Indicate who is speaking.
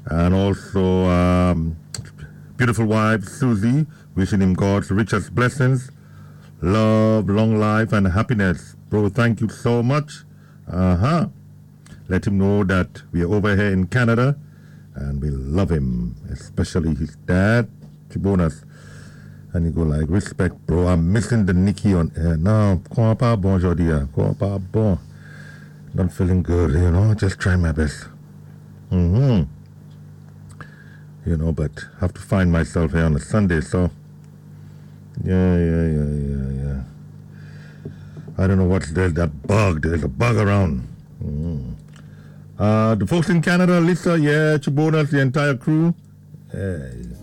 Speaker 1: And also, beautiful wife, Susie, wishing him God's richest blessings, love, long life, and happiness. Bro, thank you so much. Let him know that we are over here in Canada and we love him, especially his dad, Chibonas. And you go like, respect, bro. I'm missing the Nikki on air. No, comment pas bon aujourd'hui. Comment pas bon. Not feeling good, just trying my best. But have to find myself here on a Sunday, so yeah. I don't know what's there, that bug. There's a bug around. The folks in Canada, Lisa, Chibonas, the entire crew. Hey.